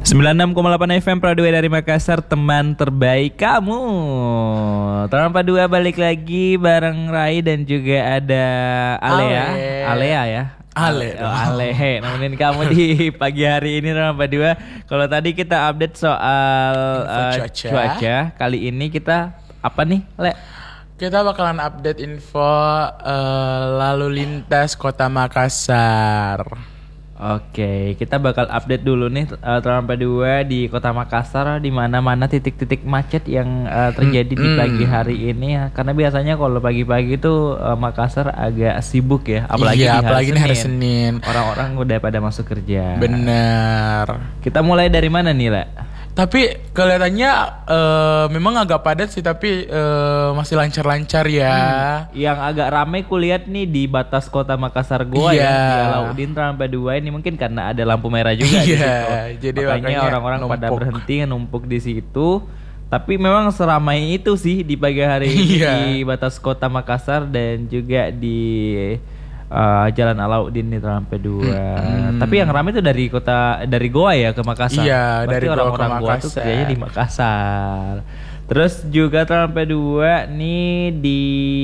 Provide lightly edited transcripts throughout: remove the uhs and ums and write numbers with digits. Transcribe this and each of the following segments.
96,8 FM Pradua dari Makassar, teman terbaik kamu. Tahun 42 balik lagi bareng Rai dan juga ada Alea. Alea ya. Ale, nemenin kamu di pagi hari ini tahun 42. Kalau tadi kita update soal cuaca, kali ini kita apa nih, Le? Kita bakalan update info lalu lintas Kota Makassar. Oke, kita bakal update dulu nih tahun 42 di Kota Makassar, di mana-mana titik-titik macet yang terjadi di pagi hari ini ya. Karena biasanya kalau pagi-pagi itu Makassar agak sibuk ya, apalagi di hari Senin. Orang-orang udah pada masuk kerja. Bener. Kita mulai dari mana nih, Le? Tapi kelihatannya memang agak padat sih, tapi masih lancar-lancar ya. Yang agak ramai kulihat nih di batas Kota Makassar gua ya, di Alauddin sampai 2 ini, mungkin karena ada lampu merah juga di situ. Jadi makanya orang-orang pada berhenti numpuk di situ. Tapi memang seramai itu sih di pagi hari ini di batas Kota Makassar dan juga di Jalan Alauddin nih sampai 2. Tapi yang ramai itu dari Goa ya ke Makassar. Iya, berarti dari orang-orang Goa tuh kerjanya di Makassar. Terus juga sampai 2 nih di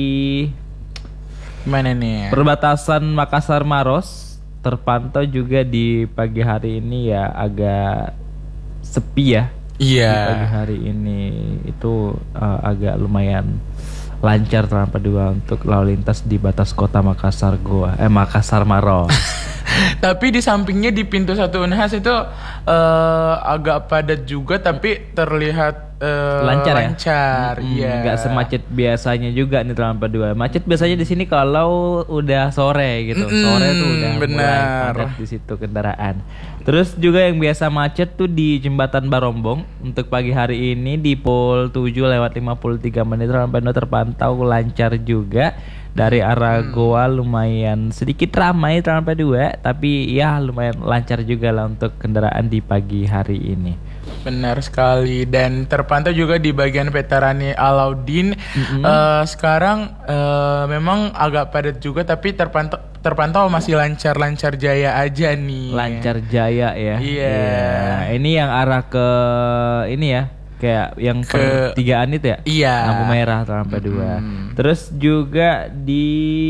mana nih? Perbatasan Makassar Maros terpantau juga di pagi hari ini ya agak sepi ya. Iya. Di pagi hari ini itu agak lumayan lancar terlampau 2 untuk lalu lintas di batas Kota Makassar Makassar Maros. Tapi di sampingnya di pintu 1 Unhas itu agak padat juga, tapi terlihat lancar. Iya. Nggak semacet biasanya juga nih terlampau 2. Macet biasanya di sini kalau udah sore gitu. Sore tuh udah mulai padat di situ kendaraan. Terus juga yang biasa macet tuh di Jembatan Barombong untuk pagi hari ini di pukul 7:53 terpantau lancar juga. Dari arah Goa lumayan sedikit ramai sampai 2, tapi ya lumayan lancar juga lah untuk kendaraan di pagi hari ini. Benar sekali, dan terpantau juga di bagian Veterani Alauddin. Sekarang memang agak padat juga, tapi terpantau masih lancar-lancar jaya aja nih. Lancar jaya ya. Iya. Ini yang arah ke ini ya, kayak yang pertigaan itu ya. Iya. Lampu merah sampai 2. Terus juga di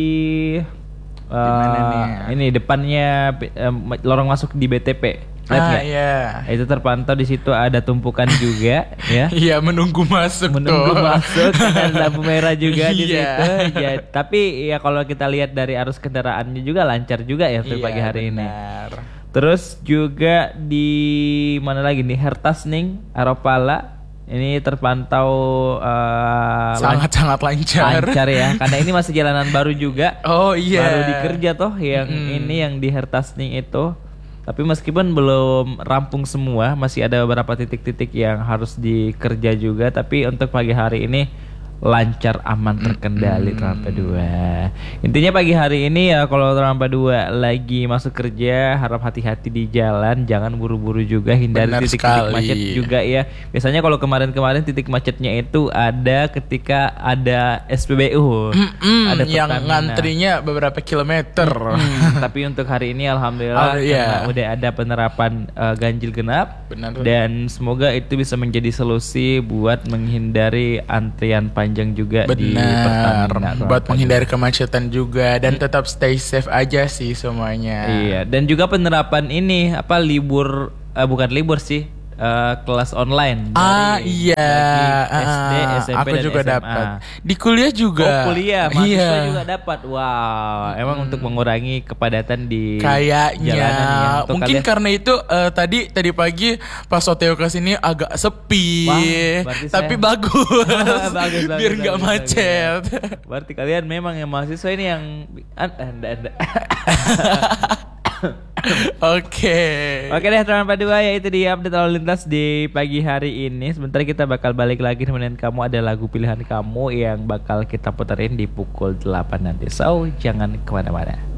ini depannya lorong masuk di BTP. Iya. Itu terpantau di situ ada tumpukan juga ya. Iya, menunggu masuk. Ada lampu merah juga di situ. Ya, tapi ya kalau kita lihat dari arus kendaraannya juga lancar juga ya untuk pagi hari ini. Terus juga di mana lagi nih, Hertasning, Aropala. Ini terpantau sangat-sangat lancar ya, karena ini masih jalanan baru juga. Oh iya. Baru dikerja toh yang ini yang di Hertasning itu. Tapi meskipun belum rampung semua, masih ada beberapa titik-titik yang harus dikerja juga. Tapi untuk pagi hari ini lancar, aman, terkendali sampai 2. Intinya pagi hari ini ya kalau sampai 2 lagi masuk kerja, harap hati-hati di jalan, jangan buru-buru juga, hindari titik-titik macet juga ya. Biasanya kalau kemarin-kemarin titik macetnya itu ada ketika ada SPBU, ada yang ngantrinya beberapa kilometer. Tapi untuk hari ini alhamdulillah karena udah ada penerapan ganjil genap. Dan semoga itu bisa menjadi solusi buat menghindari antrian panjang juga di Pertamina. Buat menghindari kemacetan juga dan tetap stay safe aja sih semuanya. Iya, dan juga penerapan ini bukan libur sih. Kelas online dari SD, SMP aku dan juga SMA. dapat. Di kuliah juga. Kuliah mahasiswa juga dapat. Wow, emang untuk mengurangi kepadatan di jalanan. Mungkin karena itu tadi pagi pas Oteo ke sini agak sepi. Tapi bagus. Biar nggak macet. Berarti kalian memang yang mahasiswa ini yang Oke deh teman-teman 2, yaitu di update lalu lintas di pagi hari ini. Sebentar kita bakal balik lagi nemenin kamu, ada lagu pilihan kamu yang bakal kita puterin di pukul 8 nanti. So jangan kemana-mana.